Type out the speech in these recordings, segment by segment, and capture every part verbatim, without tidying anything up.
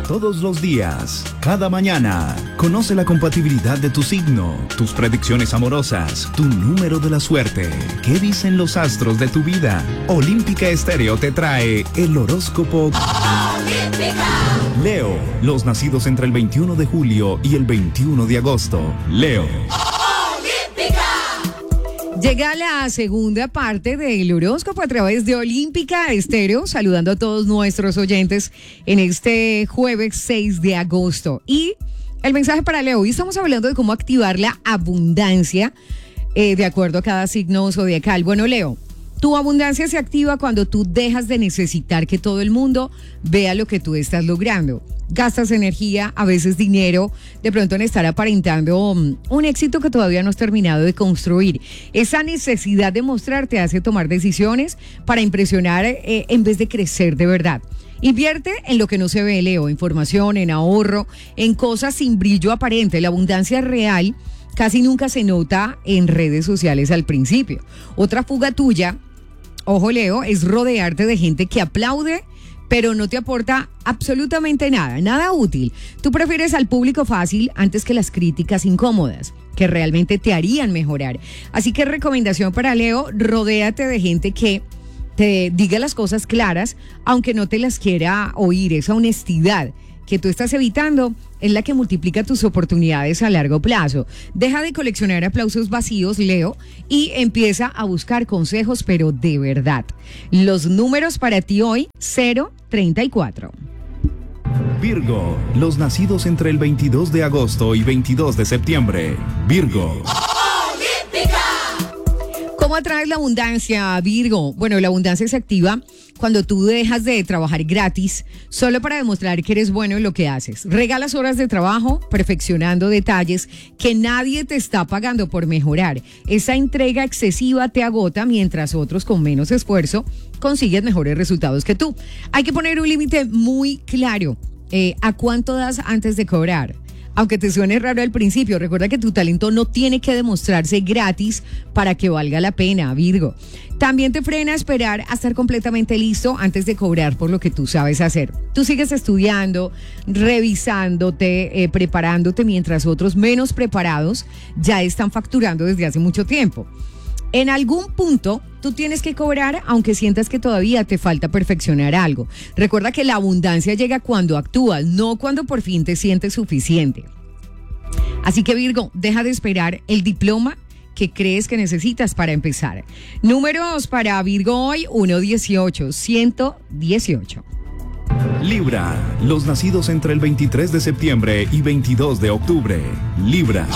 todos los días, cada mañana. Conoce la compatibilidad de tu signo, tus predicciones amorosas, tu número de la suerte. ¿Qué dicen los astros de tu vida? Olímpica Estéreo te trae el horóscopo Olímpica. Leo, los nacidos entre el veintiuno de julio y el veintiuno de agosto. Leo. Llega la segunda parte del horóscopo a través de Olímpica Estéreo, saludando a todos nuestros oyentes en este jueves seis de agosto. Y el mensaje para Leo, hoy estamos hablando de cómo activar la abundancia eh, de acuerdo a cada signo zodiacal. Bueno, Leo, tu abundancia se activa cuando tú dejas de necesitar que todo el mundo vea lo que tú estás logrando. Gastas energía, a veces dinero, de pronto en estar aparentando um, un éxito que todavía no has terminado de construir. Esa necesidad de mostrar te hace tomar decisiones para impresionar eh, en vez de crecer de verdad. Invierte en lo que no se ve, Leo, en formación, en ahorro, en cosas sin brillo aparente. La abundancia real casi nunca se nota en redes sociales al principio. Otra fuga tuya, ojo Leo, es rodearte de gente que aplaude, pero no te aporta absolutamente nada, nada útil. Tú prefieres al público fácil antes que las críticas incómodas, que realmente te harían mejorar. Así que recomendación para Leo, rodéate de gente que te diga las cosas claras, aunque no te las quiera oír. Esa honestidad que tú estás evitando es la que multiplica tus oportunidades a largo plazo. Deja de coleccionar aplausos vacíos, Leo, y empieza a buscar consejos, pero de verdad. Los números para ti hoy, cero treinta y cuatro. Virgo, los nacidos entre el veintidós de agosto y veintidós de septiembre. Virgo. ¿Cómo atraes la abundancia, Virgo? Bueno, la abundancia se activa cuando tú dejas de trabajar gratis solo para demostrar que eres bueno en lo que haces. Regalas horas de trabajo perfeccionando detalles que nadie te está pagando por mejorar. Esa entrega excesiva te agota mientras otros con menos esfuerzo consiguen mejores resultados que tú. Hay que poner un límite muy claro. Eh, ¿A cuánto das antes de cobrar? Aunque te suene raro al principio, recuerda que tu talento no tiene que demostrarse gratis para que valga la pena, Virgo. También te frena esperar a estar completamente listo antes de cobrar por lo que tú sabes hacer. Tú sigues estudiando, revisándote, eh, preparándote, mientras otros menos preparados ya están facturando desde hace mucho tiempo. En algún punto, tú tienes que cobrar aunque sientas que todavía te falta perfeccionar algo. Recuerda que la abundancia llega cuando actúas, no cuando por fin te sientes suficiente. Así que Virgo, deja de esperar el diploma que crees que necesitas para empezar. Números para Virgo hoy, uno dieciocho, ciento dieciocho. Libra, los nacidos entre el veintitrés de septiembre y veintidós de octubre. Libra.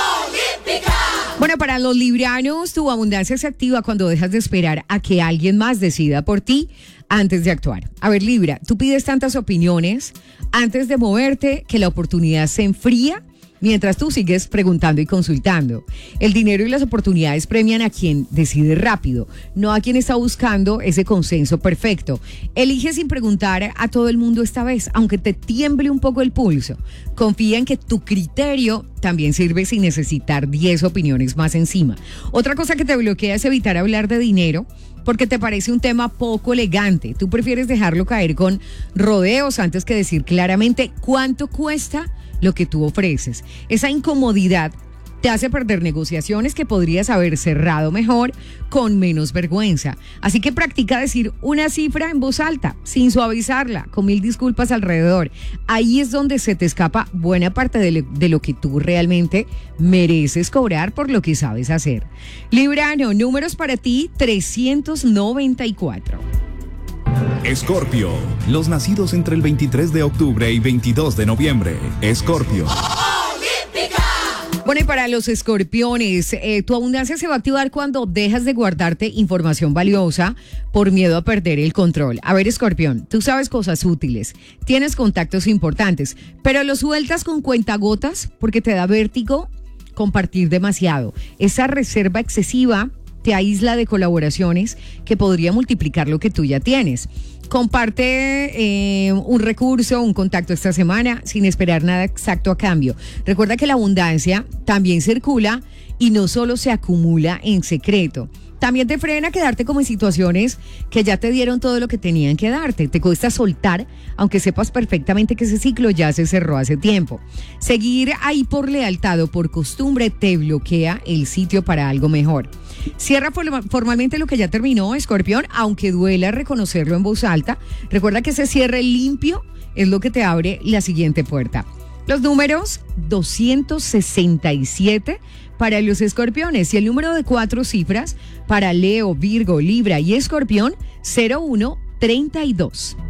Bueno, para los libranos, tu abundancia se activa cuando dejas de esperar a que alguien más decida por ti antes de actuar. A ver, Libra, tú pides tantas opiniones antes de moverte que la oportunidad se enfría mientras tú sigues preguntando y consultando. El dinero y las oportunidades premian a quien decide rápido, no a quien está buscando ese consenso perfecto. Elige sin preguntar a todo el mundo esta vez, aunque te tiemble un poco el pulso. Confía en que tu criterio también sirve sin necesitar diez opiniones más encima. Otra cosa que te bloquea es evitar hablar de dinero, porque te parece un tema poco elegante. Tú prefieres dejarlo caer con rodeos antes que decir claramente cuánto cuesta lo que tú ofreces. Esa incomodidad te hace perder negociaciones que podrías haber cerrado mejor con menos vergüenza. Así que practica decir una cifra en voz alta, sin suavizarla, con mil disculpas alrededor. Ahí es donde se te escapa buena parte de, le, de lo que tú realmente mereces cobrar por lo que sabes hacer. Librano, números para ti, trescientos noventa y cuatro. Escorpio, los nacidos entre el veintitrés de octubre y veintidós de noviembre. Escorpio. Bueno, y para los escorpiones, eh, tu abundancia se va a activar cuando dejas de guardarte información valiosa por miedo a perder el control. A ver, escorpión, tú sabes cosas útiles, tienes contactos importantes, pero los sueltas con cuentagotas porque te da vértigo compartir demasiado. Esa reserva excesiva te aísla de colaboraciones que podría multiplicar lo que tú ya tienes. Comparte eh, un recurso, un contacto esta semana sin esperar nada exacto a cambio. Recuerda que la abundancia también circula y no solo se acumula en secreto. También te frena quedarte como en situaciones que ya te dieron todo lo que tenían que darte. Te cuesta soltar, aunque sepas perfectamente que ese ciclo ya se cerró hace tiempo. Seguir ahí por lealtad o por costumbre te bloquea el sitio para algo mejor. Cierra formalmente lo que ya terminó, Escorpión, aunque duela reconocerlo en voz alta. Recuerda que ese cierre limpio es lo que te abre la siguiente puerta. Los números doscientos sesenta y siete para los escorpiones y el número de cuatro cifras para Leo, Virgo, Libra y Escorpión, cero uno treinta y dos.